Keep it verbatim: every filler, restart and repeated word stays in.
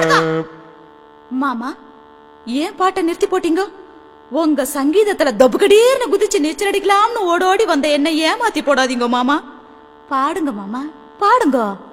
பாடுங்க. மாமா ஏன் பாட்டை நிறுத்தி போட்டீங்க? உங்க சங்கீதத்துல தொபுகடீர்னு குதிச்சு நீச்சல் அடிக்கலாம்னு ஓடோடி வந்த என்ன ஏமாத்தி போடாதீங்க மாமா. பாடுங்க மாமா, பாடுங்க.